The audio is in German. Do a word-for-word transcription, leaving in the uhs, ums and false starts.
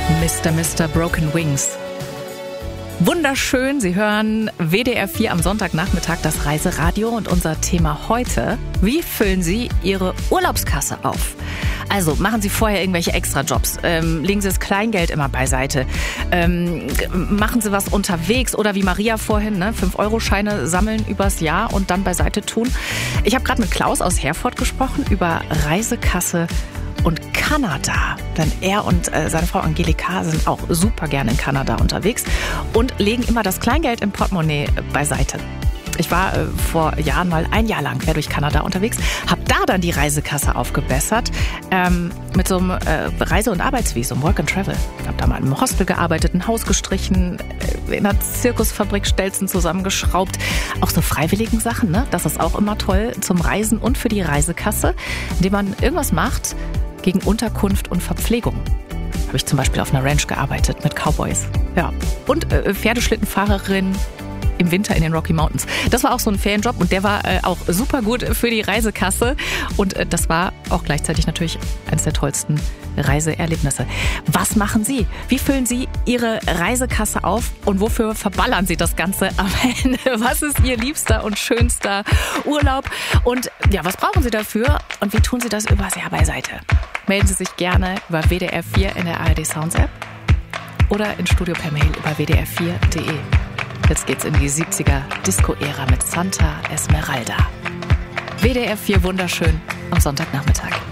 Mister Mister Broken Wings. Wunderschön, Sie hören W D R vier am Sonntagnachmittag, das Reiseradio, und unser Thema heute: Wie füllen Sie Ihre Urlaubskasse auf? Also machen Sie vorher irgendwelche Extrajobs, ähm, legen Sie das Kleingeld immer beiseite, ähm, machen Sie was unterwegs oder wie Maria vorhin, ne, fünf Euro Scheine sammeln übers Jahr und dann beiseite tun. Ich habe gerade mit Klaus aus Herford gesprochen über Reisekasse und Kanada, denn er und äh, seine Frau Angelika sind auch super gerne in Kanada unterwegs und legen immer das Kleingeld im Portemonnaie beiseite. Ich war äh, vor Jahren mal ein Jahr lang quer durch Kanada unterwegs, habe da dann die Reisekasse aufgebessert ähm, mit so einem äh, Reise- und Arbeitsvisum, Work and Travel. Ich habe da mal im Hostel gearbeitet, ein Haus gestrichen, äh, in einer Zirkusfabrik Stelzen zusammengeschraubt. Auch so freiwilligen Sachen, ne? Das ist auch immer toll zum Reisen und für die Reisekasse, indem man irgendwas macht gegen Unterkunft und Verpflegung. Habe ich zum Beispiel auf einer Ranch gearbeitet mit Cowboys. Ja. Und äh, Pferdeschlittenfahrerin im Winter in den Rocky Mountains. Das war auch so ein Ferienjob und der war äh, auch super gut für die Reisekasse. Und äh, das war auch gleichzeitig natürlich eines der tollsten Reiseerlebnisse. Was machen Sie? Wie füllen Sie Ihre Reisekasse auf und wofür verballern Sie das Ganze am Ende? Was ist Ihr liebster und schönster Urlaub? Und ja, was brauchen Sie dafür und wie tun Sie das übers Jahr beiseite? Melden Sie sich gerne über W D R vier in der A R D Sounds App oder ins Studio per Mail über w d r vier punkt d e. Jetzt geht's in die siebziger Disco-Ära mit Santa Esmeralda. W D R vier wunderschön am Sonntagnachmittag.